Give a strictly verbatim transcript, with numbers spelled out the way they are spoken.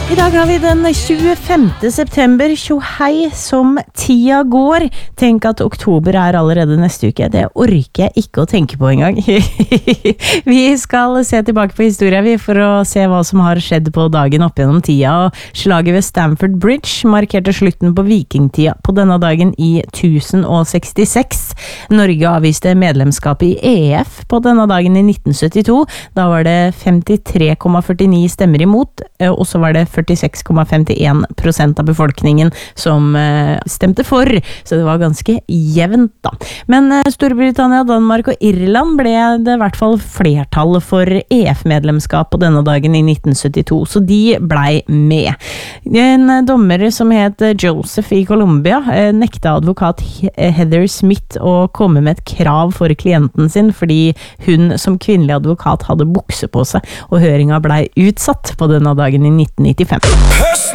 I dag har vi den tjuefemte september, tjohei som tida går. Tenk at oktober er allerede neste uke, det orker jeg ikke å tenke på engang. Vi skal se tilbake på historien vi for å se hva som har skjedd på dagen opp gjennom tida. Og slaget ved Stamford Bridge markerte slutten på vikingtida på denne dagen i tusen sekstiseks. Norge avviste medlemskapet i E F på denne dagen i nitten syttito. Da var det femtitre komma førtini stemmer imot, og så var det førtiseks komma femtien prosent av befolkningen som eh, stemte for, så det var ganske jevnt da. Men eh, Storbritannia, Danmark og Irland ble det i hvert fall flertall for E F-medlemskap på denne dagen i nitten syttito, så de blei med. En dommer som het Joseph i Colombia eh, nekta advokat Heather Smith å komme med et krav for klienten sin, fordi hun som kvinnelig advokat hadde bukse på seg, og høringa blei utsatt på denne dagen i nitten nittifem.